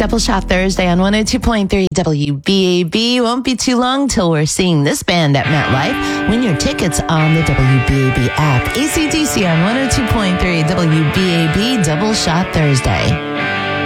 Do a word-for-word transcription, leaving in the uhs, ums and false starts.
Double Shot Thursday on one oh two point three W B A B. Won't be too long till we're seeing this band at MetLife. Win your tickets on the W B A B app. A C D C on one oh two point three W B A B. Double Shot Thursday.